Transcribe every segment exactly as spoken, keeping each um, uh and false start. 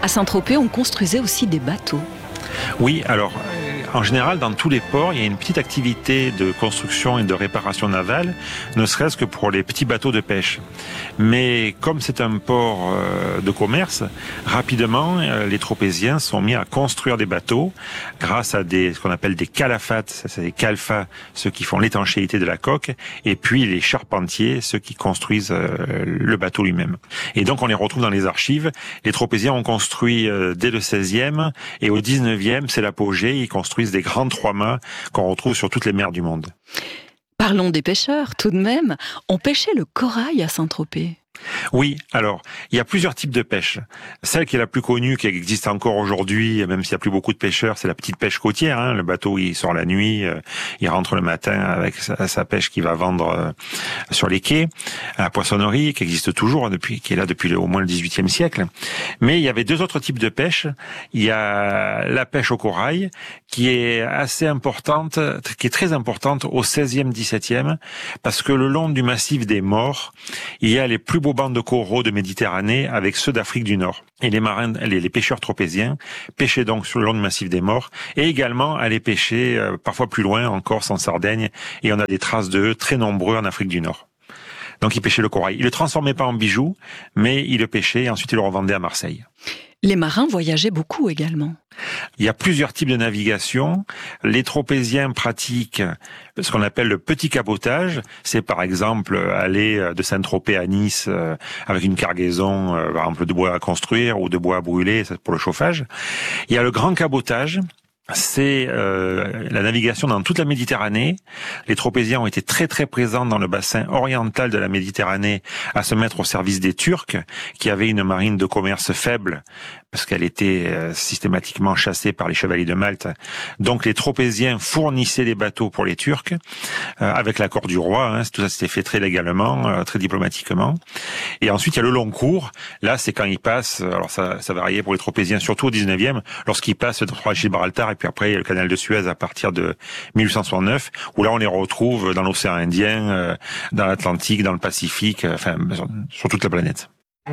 À Saint-Tropez, on construisait aussi des bateaux. Oui, alors, en général, dans tous les ports, il y a une petite activité de construction et de réparation navale, ne serait-ce que pour les petits bateaux de pêche. Mais comme c'est un port de commerce, rapidement, les Tropéziens sont mis à construire des bateaux grâce à des, ce qu'on appelle des calafates, c'est des calfas, ceux qui font l'étanchéité de la coque, et puis les charpentiers, ceux qui construisent le bateau lui-même. Et donc, on les retrouve dans les archives. Les Tropéziens ont construit dès le seizième, et au dix-neuvième, c'est l'apogée, ils construisent des grands trois-mâts qu'on retrouve sur toutes les mers du monde. Parlons des pêcheurs, tout de même. On pêchait le corail à Saint-Tropez. Oui, alors, il y a plusieurs types de pêche. Celle qui est la plus connue, qui existe encore aujourd'hui, même s'il n'y a plus beaucoup de pêcheurs, c'est la petite pêche côtière. Hein. Le bateau, il sort la nuit, euh, il rentre le matin avec sa, sa pêche qu'il va vendre euh, sur les quais. La poissonnerie, qui existe toujours, depuis, qui est là depuis le, au moins le dix-huitième siècle. Mais il y avait deux autres types de pêche. Il y a la pêche au corail, qui est assez importante, qui est très importante au seizième, dix-septième, parce que le long du massif des Maures, il y a les plus beaux bancs de coraux de Méditerranée avec ceux d'Afrique du Nord. Et les marins, les, les pêcheurs tropéziens pêchaient donc sur le long du massif des Maures et également allaient pêcher euh, parfois plus loin, en Corse, en Sardaigne, et on a des traces d'eux très nombreux en Afrique du Nord. Donc ils pêchaient le corail. Ils le transformaient pas en bijoux, mais ils le pêchaient et ensuite ils le revendaient à Marseille. Les marins voyageaient beaucoup également. Il y a plusieurs types de navigation. Les Tropéziens pratiquent ce qu'on appelle le petit cabotage. C'est par exemple aller de Saint-Tropez à Nice avec une cargaison, par exemple de bois à construire ou de bois à brûler pour le chauffage. Il y a le grand cabotage. C'est euh, la navigation dans toute la Méditerranée. Les Tropéziens ont été très très présents dans le bassin oriental de la Méditerranée à se mettre au service des Turcs, qui avaient une marine de commerce faible, parce qu'elle était euh, systématiquement chassée par les chevaliers de Malte. Donc les Tropéziens fournissaient des bateaux pour les Turcs, euh, avec l'accord du roi. Hein, tout ça s'était fait très légalement, euh, très diplomatiquement. Et ensuite il y a le long cours. Là c'est quand ils passent, alors ça, ça variait pour les Tropéziens, surtout au dix-neuvième, lorsqu'ils passent de Gibraltar. Et puis après, il y a le canal de Suez à partir de mille huit cent soixante-neuf, où là, on les retrouve dans l'océan Indien, euh, dans l'Atlantique, dans le Pacifique, euh, enfin, sur, sur toute la planète.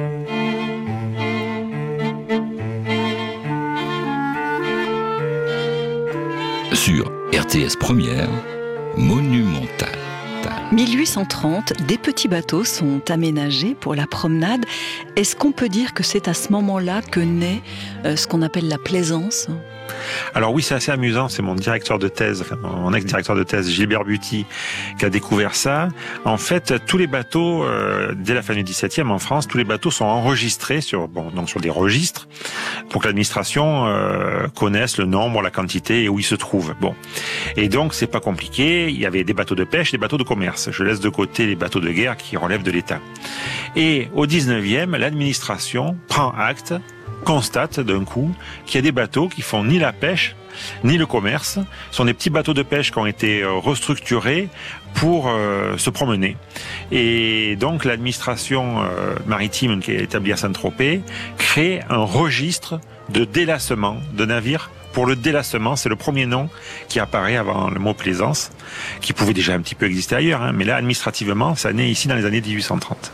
Sur R T S Première, Monumental. mille huit cent trente, des petits bateaux sont aménagés pour la promenade. Est-ce qu'on peut dire que c'est à ce moment-là que naît euh, ce qu'on appelle la plaisance ? Alors oui, c'est assez amusant, c'est mon directeur de thèse, enfin mon ex-directeur de thèse, Gilbert Buty, qui a découvert ça. En fait, tous les bateaux, euh, dès la fin du dix-septième en France, tous les bateaux sont enregistrés sur, bon, donc sur des registres, pour que l'administration euh, connaisse le nombre, la quantité et où ils se trouvent. Bon, et donc c'est pas compliqué. Il y avait des bateaux de pêche, des bateaux de commerce. Je laisse de côté les bateaux de guerre qui relèvent de l'État. Et au dix-neuvième, l'administration prend acte, constate d'un coup qu'il y a des bateaux qui font ni la pêche ni le commerce. Ce sont des petits bateaux de pêche qui ont été restructurés pour euh, se promener. Et donc l'administration euh, maritime qui est établie à Saint-Tropez crée un registre de délassement de navires. Pour le délassement, c'est le premier nom qui apparaît avant le mot plaisance, qui pouvait déjà un petit peu exister ailleurs, hein, mais là administrativement, ça naît ici dans les années dix-huit cent trente.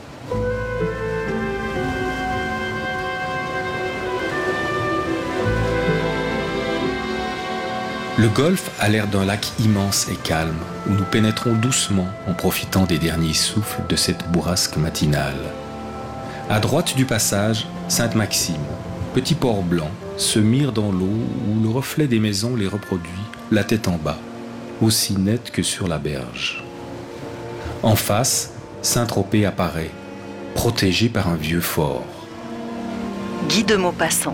Le golfe a l'air d'un lac immense et calme, où nous pénétrons doucement en profitant des derniers souffles de cette bourrasque matinale. À droite du passage, Sainte-Maxime, petit port blanc, se mire dans l'eau où le reflet des maisons les reproduit, la tête en bas, aussi net que sur la berge. En face, Saint-Tropez apparaît, protégé par un vieux fort. Guy de Maupassant.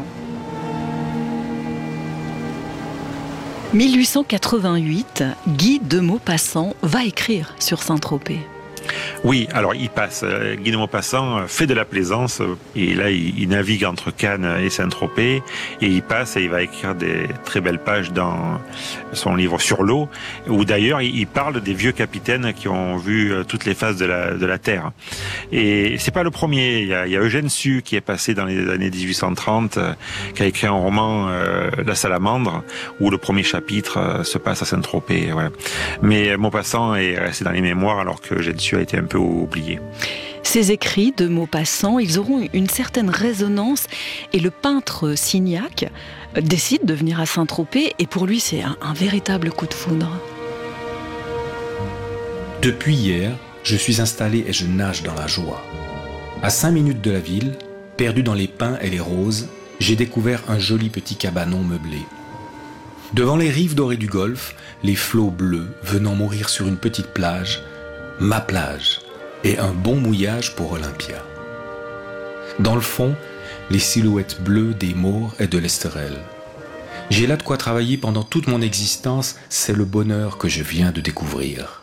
mille huit cent quatre-vingt-huit, Guy de Maupassant va écrire sur Saint-Tropez. Oui, alors il passe. Guy de Maupassant fait de la plaisance et là il, il navigue entre Cannes et Saint-Tropez et il passe et il va écrire des très belles pages dans son livre Sur l'eau où d'ailleurs il parle des vieux capitaines qui ont vu toutes les phases de la, de la terre. Et c'est pas le premier. Il y a, il y a Eugène Sue qui est passé dans les années dix-huit cent trente, qui a écrit un roman euh, La Salamandre où le premier chapitre euh, se passe à Saint-Tropez. Voilà. Mais Maupassant est resté dans les mémoires alors que Eugène Sue a été un peu oublié. Ces écrits de Maupassant, ils auront une certaine résonance et le peintre Signac décide de venir à Saint-Tropez et pour lui c'est un, un véritable coup de foudre. Depuis hier, je suis installé et je nage dans la joie. À cinq minutes de la ville, perdu dans les pins et les roses, j'ai découvert un joli petit cabanon meublé. Devant les rives dorées du golfe, les flots bleus venant mourir sur une petite plage, ma plage, et un bon mouillage pour Olympia. Dans le fond, les silhouettes bleues des Maures et de l'Esterel. J'ai là de quoi travailler pendant toute mon existence, c'est le bonheur que je viens de découvrir.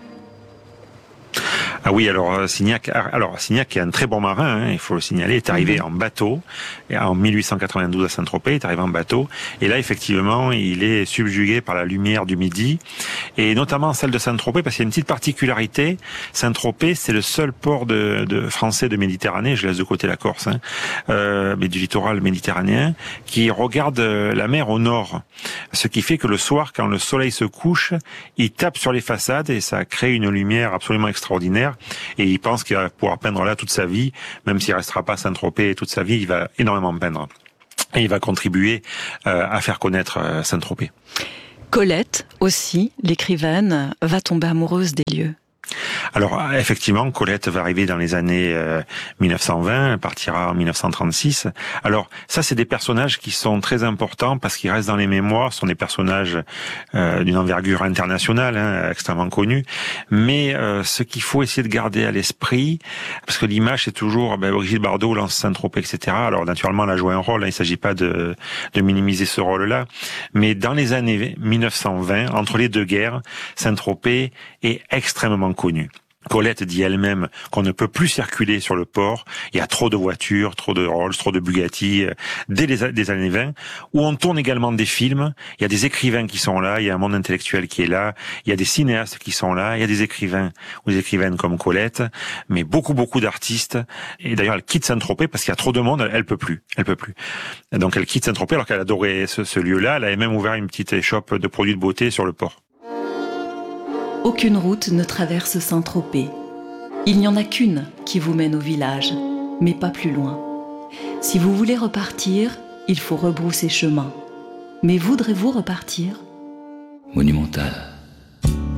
Ah oui, alors Signac, alors Signac est un très bon marin, hein, il faut le signaler, est arrivé mmh. en bateau en mille huit cent quatre-vingt-douze à Saint-Tropez, il est arrivé en bateau et là effectivement il est subjugué par la lumière du midi et notamment celle de Saint-Tropez parce qu'il y a une petite particularité. Saint-Tropez c'est le seul port de, de français de Méditerranée, je laisse de côté la Corse, hein, euh, mais du littoral méditerranéen qui regarde la mer au nord, ce qui fait que le soir quand le soleil se couche, il tape sur les façades et ça crée une lumière absolument extraordinaire. Et il pense qu'il va pouvoir peindre là toute sa vie, même s'il restera pas à Saint-Tropez toute sa vie, il va énormément peindre. Et il va contribuer euh, à faire connaître euh, Saint-Tropez. Colette aussi, l'écrivaine, va tomber amoureuse des lieux. Alors effectivement, Colette va arriver dans les années euh, mille neuf cent vingt, elle partira en mille neuf cent trente-six. Alors ça, c'est des personnages qui sont très importants parce qu'ils restent dans les mémoires. Ce sont des personnages euh, d'une envergure internationale, hein, extrêmement connus. Mais euh, ce qu'il faut essayer de garder à l'esprit, parce que l'image c'est toujours ben, Brigitte Bardot lance Saint-Tropez, et cetera. Alors naturellement, elle a joué un rôle. Hein, il ne s'agit pas de, de minimiser ce rôle-là. Mais dans les années mille neuf cent vingt, entre les deux guerres, Saint-Tropez est extrêmement connu. Colette dit elle-même qu'on ne peut plus circuler sur le port. Il y a trop de voitures, trop de Rolls, trop de Bugatti, dès les des années vingt, où on tourne également des films. Il y a des écrivains qui sont là, il y a un monde intellectuel qui est là, il y a des cinéastes qui sont là, il y a des écrivains ou des écrivaines comme Colette, mais beaucoup, beaucoup d'artistes. Et d'ailleurs, elle quitte Saint-Tropez parce qu'il y a trop de monde, elle peut plus, elle peut plus. Donc elle quitte Saint-Tropez alors qu'elle adorait ce, ce lieu-là. Elle avait même ouvert une petite échoppe de produits de beauté sur le port. Aucune route ne traverse Saint-Tropez. Il n'y en a qu'une qui vous mène au village, mais pas plus loin. Si vous voulez repartir, il faut rebrousser chemin. Mais voudrez-vous repartir ? Monumental.